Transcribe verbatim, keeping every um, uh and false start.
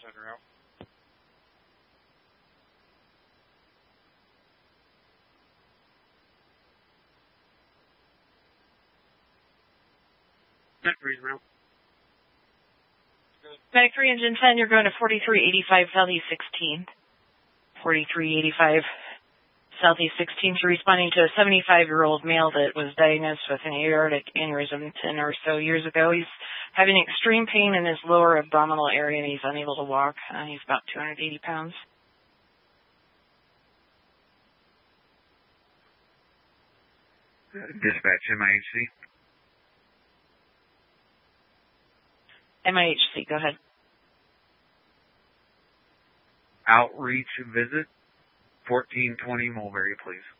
en route. ten three route. Mag three, engine ten, you're going to forty-three eighty-five Southeast sixteenth. forty-three eighty-five Southeast sixteenth, you're responding to a seventy-five-year-old male that was diagnosed with an aortic aneurysm ten or so years ago. He's having extreme pain in his lower abdominal area, and he's unable to walk. Uh, he's about two hundred eighty pounds. Dispatch M I H C. M I H C, go ahead. Outreach visit, fourteen twenty Mulberry, please.